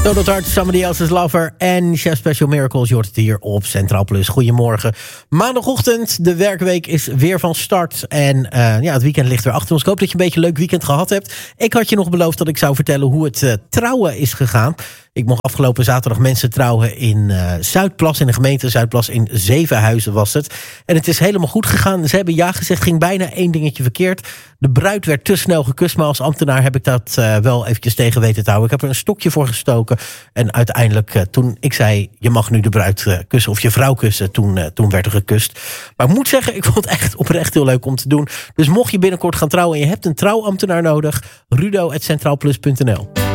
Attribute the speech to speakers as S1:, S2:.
S1: Donald Hart, Somebody Else's Lover en Chef Special Miracles. Je hoort het hier op Centraal Plus. Goedemorgen. Maandagochtend, de werkweek is weer van start. En het weekend ligt weer achter ons. Ik hoop dat je een beetje een leuk weekend gehad hebt. Ik had je nog beloofd dat ik zou vertellen hoe het trouwen is gegaan. Ik mocht afgelopen zaterdag mensen trouwen in Zuidplas. In de gemeente Zuidplas in Zevenhuizen was het. En het is helemaal goed gegaan. Ze hebben ja gezegd, ging bijna één dingetje verkeerd. De bruid werd te snel gekust. Maar als ambtenaar heb ik dat wel eventjes tegen weten te houden. Ik heb er een stokje voor gestoken. En uiteindelijk toen ik zei, je mag nu de bruid kussen of je vrouw kussen. Toen werd er gekust. Maar ik moet zeggen, ik vond het echt oprecht heel leuk om te doen. Dus mocht je binnenkort gaan trouwen en je hebt een trouwambtenaar nodig. Rudo@centraalplus.nl